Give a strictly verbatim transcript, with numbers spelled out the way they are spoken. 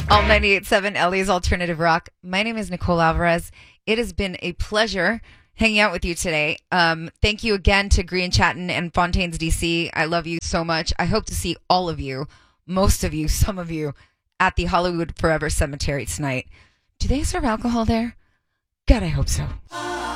All ninety-eight point seven L A's Alternative Rock. My name is Nicole Alvarez. It has been a pleasure hanging out with you today. Um, thank you again to Green Chatton and Fontaines D C. I love you so much. I hope to see all of you, most of you, some of you, at the Hollywood Forever Cemetery tonight. Do they serve alcohol there? God, I hope so.